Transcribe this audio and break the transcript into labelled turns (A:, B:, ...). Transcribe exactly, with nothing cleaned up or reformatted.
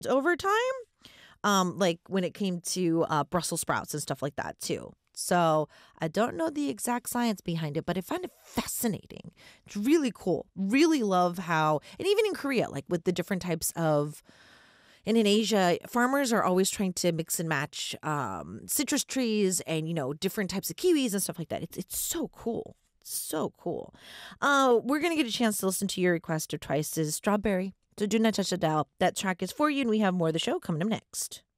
A: over time. Um, like when it came to uh, Brussels sprouts and stuff like that too. So I don't know the exact science behind it, but I find it fascinating. It's really cool. Really love how, and even in Korea, like with the different types of, and in Asia, farmers are always trying to mix and match um, citrus trees and, you know, different types of kiwis and stuff like that. It's, it's so cool. So cool. Uh, we're going to get a chance to listen to your request of Twice's Strawberry. So do not touch the dial. That track is for you, and we have more of the show coming up next.